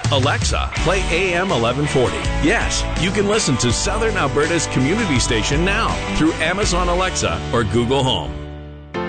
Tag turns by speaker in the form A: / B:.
A: Alexa, play AM 1140. Yes, you can listen to Southern Alberta's community station now through Amazon Alexa or Google Home.